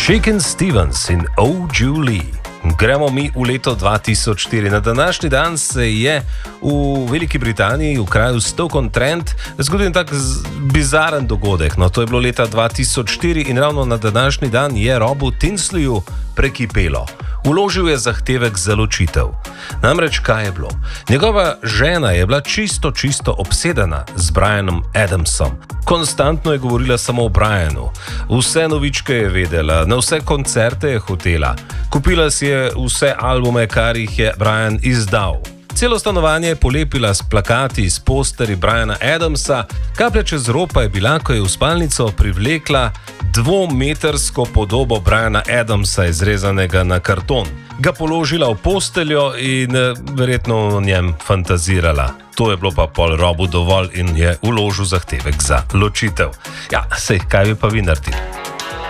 Shakin' Stevens in Oh Julie. Gremo mi v leto 2004. Na današnji dan se je v Veliki Britaniji, v kraju Stoke-on-Trent, zgodil tak bizaren dogodek. No, to je bilo leta 2004 in ravno na današnji dan je Robu Tinsleyu prekipelo. Vložil je zahtevek za ločitev. Namreč kaj je bilo? Njegova žena je bila čisto obsedena z Bryanom Adamsom. Konstantno je govorila samo o Bryanu. Vse novičke je vedela, na vse koncerte je hotela. Kupila si je vse albume, kar jih je Bryan izdal. Celo stanovanje je polepila s plakati, s posteri Bryana Adamsa. Kaplja čez rob pa je bila, ko je v spalnico privlekla dvometrsko podobo Bryana Adamsa, izrezanega na karton. Ga položila v posteljo in verjetno o njem fantazirala. To je bilo pa pol Robu dovolj in je vložil zahtevek za ločitev. Ja, sej, kaj bi pa vi naredili?